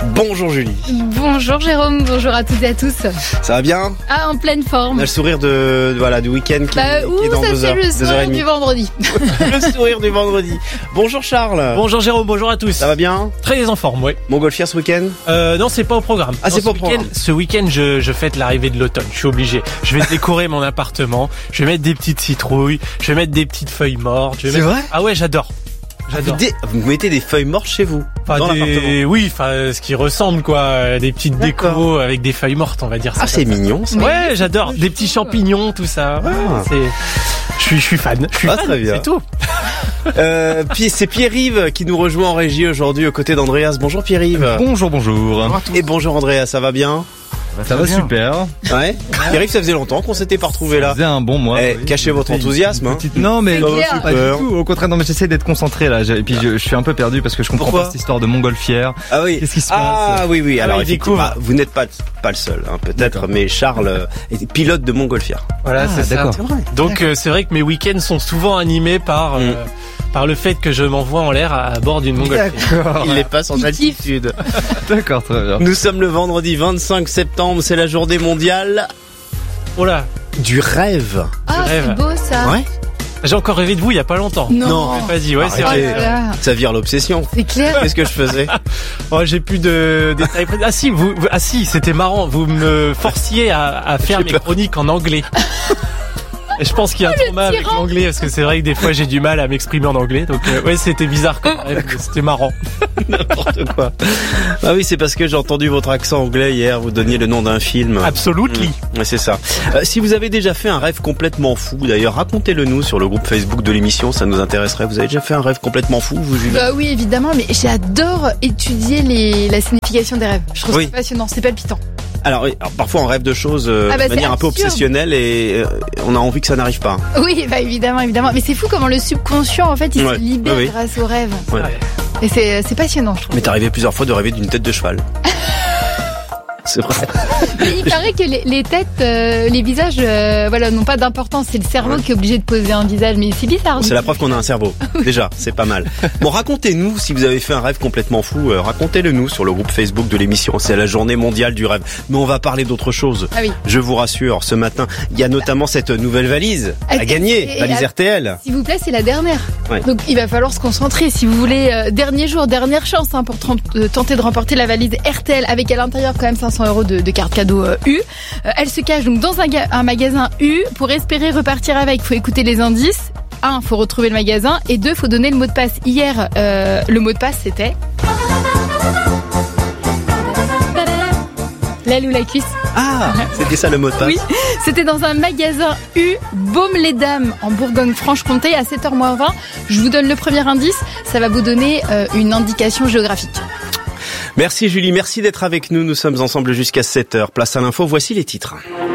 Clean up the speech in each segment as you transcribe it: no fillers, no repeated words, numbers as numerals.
Bonjour Julie. Bonjour Jérôme, bonjour à toutes et à tous. Ça va bien ? Ah, en pleine forme. On a le sourire du week-end qui est dans 2 heures. Le sourire du vendredi. Le sourire du vendredi. Bonjour Charles. Bonjour Jérôme, bonjour à tous. Ça va bien ? Très en forme, oui. Montgolfière ce week-end ? Non, c'est pas au programme. Ah, c'est pas au programme. Ce week-end, je fête l'arrivée de l'automne. Je suis obligé. Je vais décorer mon appartement. Je vais mettre des petites citrouilles. Je vais mettre des petites feuilles mortes. C'est vrai ? Ah ouais, j'adore. Vous mettez des feuilles mortes chez vous ? Dans l'appartement ? Oui, ce qui ressemble quoi, des petites décos avec des feuilles mortes, on va dire ça. Ah, c'est mignon ça. Ouais, j'adore. Des petits champignons, tout ça. Ouais, je suis fan. Très bien. C'est tout. Puis c'est Pierre-Yves qui nous rejoint en régie aujourd'hui aux côtés d'Andreas. Bonjour Pierre-Yves. Bonjour. Et bonjour Andreas, ça va bien ? Ça va super. Ouais. Pierre-Yves, ça faisait longtemps qu'on s'était pas retrouvés là. Ça faisait un bon mois. Oui. Cachez votre enthousiasme. Hein. Non mais clair. pas du tout. Au contraire, non mais j'essaie d'être concentré là. Et puis je suis un peu perdu parce que je comprends Pourquoi pas cette histoire de montgolfière. Ah oui. Qu'est-ce qui se passe ? Ah oui. Alors il découvre. vous n'êtes pas le seul, hein, peut-être, mais Charles est pilote de montgolfière. Voilà, c'est ça. d'accord. C'est vrai. Donc c'est vrai que mes week-ends sont souvent animés par le fait que je m'envoie en l'air à bord d'une montgolfière. D'accord. Il les passe en Il altitude. D'accord, très bien. Nous sommes le vendredi 25 septembre, c'est la journée mondiale Oh là, du rêve. Ah, rêve. c'est beau ça. Ouais. j'ai encore rêvé de vous il y a pas longtemps. Non. J'ai pas dit, ouais, c'est Arrêtez. vrai. Oh là là. Ça vire l'obsession. C'est clair. Qu'est-ce que je faisais ? Oh, j'ai plus de détails. Ah si, c'était marrant. Vous me forciez à faire mes chroniques en anglais. Et je pense qu'il y a un trauma avec tyran. l'anglais parce que c'est vrai que des fois j'ai du mal à m'exprimer en anglais. Donc ouais, c'était bizarre quand même. C'était marrant. N'importe quoi. Ah oui, c'est parce que j'ai entendu votre accent anglais hier, vous donniez le nom d'un film. Absolutely. Ouais, c'est ça. Si vous avez déjà fait un rêve complètement fou, d'ailleurs, racontez-le nous sur le groupe Facebook de l'émission, ça nous intéresserait. Vous avez déjà fait un rêve complètement fou, vous, Julie ? Oui, évidemment, mais j'adore étudier la signification des rêves. Je trouve Oui. ça passionnant, c'est palpitant. Alors, parfois on rêve de choses de c'est manière un peu absurde. obsessionnelle et on a envie que ça n'arrive pas. Oui, évidemment. Mais c'est fou comment le subconscient, en fait, il Ouais. se libère Oui. grâce aux rêves. Ouais. Et c'est passionnant, je trouve. Mais t'es arrivé plusieurs fois de rêver d'une tête de cheval. C'est vrai. Mais il paraît que les têtes, les visages, n'ont pas d'importance. C'est le cerveau qui est obligé de poser un visage. Mais c'est bizarre. C'est la preuve qu'on a un cerveau. Déjà, c'est pas mal. Bon, racontez-nous si vous avez fait un rêve complètement fou. Racontez-le nous sur le groupe Facebook de l'émission. C'est la journée mondiale du rêve. Mais on va parler d'autre chose. Ah oui. Je vous rassure, ce matin, il y a notamment cette nouvelle valise à gagner. Valise RTL. S'il vous plaît, c'est la dernière. Ouais. Donc il va falloir se concentrer. Si vous voulez, dernier jour, dernière chance pour tenter de remporter la valise RTL avec à l'intérieur quand même 500 € de carte cadeau U. Elle se cache donc dans un magasin U. Pour espérer repartir avec, faut écouter les indices. 1, faut retrouver le magasin. Et 2, faut donner le mot de passe. Hier, le mot de passe, c'était... L'aile ou la cuisse. Ah, c'était ça le mot de passe. Oui, c'était dans un magasin U, Baume-les-Dames, en Bourgogne-Franche-Comté, à 7h-20. Je vous donne le premier indice, ça va vous donner une indication géographique. Merci Julie, merci d'être avec nous. Nous sommes ensemble jusqu'à 7h. Place à l'info, voici les titres.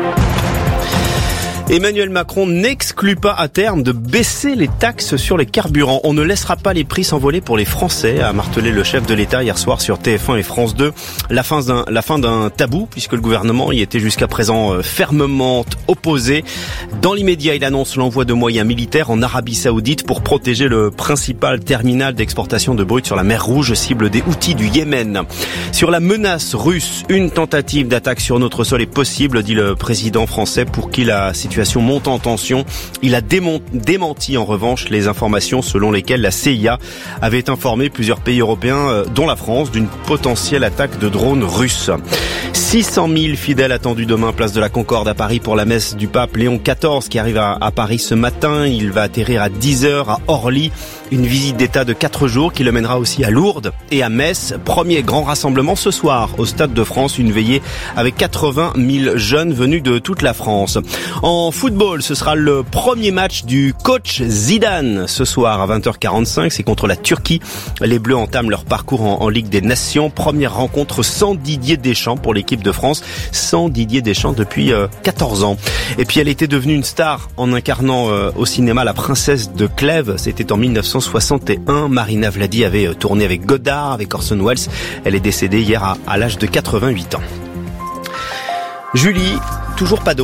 Emmanuel Macron n'exclut pas à terme de baisser les taxes sur les carburants. On ne laissera pas les prix s'envoler pour les Français, a martelé le chef de l'État hier soir sur TF1 et France 2. La fin d'un tabou, puisque le gouvernement y était jusqu'à présent fermement opposé. Dans l'immédiat, il annonce l'envoi de moyens militaires en Arabie Saoudite pour protéger le principal terminal d'exportation de brut sur la mer Rouge, cible des Houthis du Yémen. Sur la menace russe, une tentative d'attaque sur notre sol est possible, dit le président français, pour qui la situation monte en tension. Il a démenti en revanche les informations selon lesquelles la CIA avait informé plusieurs pays européens, dont la France, d'une potentielle attaque de drones russes. 600 000 fidèles attendus demain, place de la Concorde à Paris pour la messe du pape Léon XIV qui arrive à Paris ce matin. Il va atterrir à 10h à Orly. Une visite d'État de 4 jours qui le mènera aussi à Lourdes et à Metz. Premier grand rassemblement ce soir au Stade de France. Une veillée avec 80 000 jeunes venus de toute la France. En football, ce sera le premier match du coach Zidane ce soir à 20h45. C'est contre la Turquie. Les Bleus entament leur parcours en Ligue des Nations. Première rencontre sans Didier Deschamps pour l'équipe de France. Sans Didier Deschamps depuis 14 ans. Et puis elle était devenue une star en incarnant au cinéma la princesse de Clèves. C'était en 1961. Marina Vladi avait tourné avec Godard, avec Orson Welles. Elle est décédée hier à l'âge de 88 ans. Julie, toujours pas d'eau.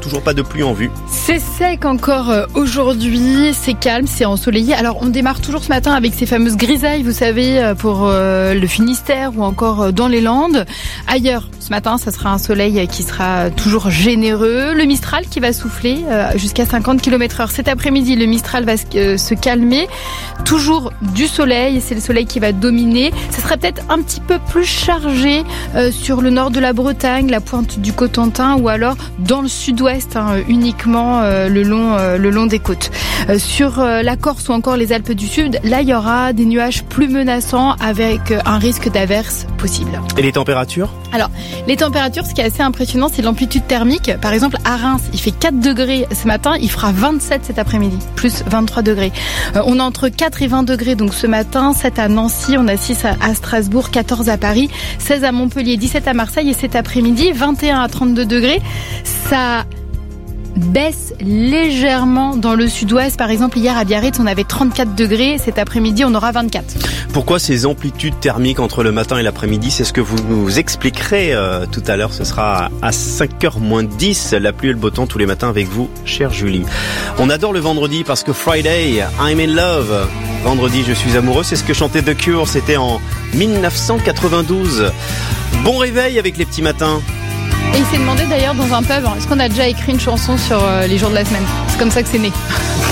toujours pas de pluie en vue. C'est sec encore aujourd'hui, c'est calme, c'est ensoleillé. Alors on démarre toujours ce matin avec ces fameuses grisailles, vous savez, pour le Finistère ou encore dans les Landes. Ailleurs, ce matin, ça sera un soleil qui sera toujours généreux. Le Mistral qui va souffler jusqu'à 50 km/h. Cet après-midi, le Mistral va se calmer. Toujours du soleil, c'est le soleil qui va dominer. Ça sera peut-être un petit peu plus chargé sur le nord de la Bretagne, la pointe du Cotentin ou alors dans le sud-ouest, uniquement le long des côtes. Sur la Corse ou encore les Alpes du Sud, là il y aura des nuages plus menaçants avec un risque d'averse possible. Et les températures ? Alors, les températures, ce qui est assez impressionnant, c'est l'amplitude thermique. Par exemple, à Reims, il fait 4 degrés ce matin, il fera 27 cet après-midi, plus 23 degrés. On a entre 4 et 20 degrés donc ce matin, 7 à Nancy, on a 6 à Strasbourg, 14 à Paris, 16 à Montpellier, 17 à Marseille et cet après-midi, 21 à 32 degrés. Ça baisse légèrement dans le sud-ouest. Par exemple, hier à Biarritz, on avait 34 degrés. Cet après-midi, on aura 24. Pourquoi ces amplitudes thermiques entre le matin et l'après-midi ? C'est ce que vous nous expliquerez tout à l'heure. Ce sera à 5h moins 10. La pluie et le beau temps tous les matins avec vous, chère Julie. On adore le vendredi parce que Friday, I'm in love. Vendredi, je suis amoureux. C'est ce que chantait The Cure. C'était en 1992. Bon réveil avec les petits matins. Et il s'est demandé d'ailleurs dans un pub, est-ce qu'on a déjà écrit une chanson sur les jours de la semaine ? C'est comme ça que c'est né.